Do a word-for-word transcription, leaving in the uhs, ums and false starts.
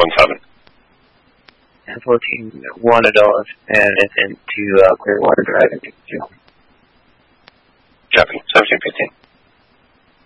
one seven. ten fourteen, one adult, and it's into uh, Clearwater Drive. Japan, seventeen fifteen.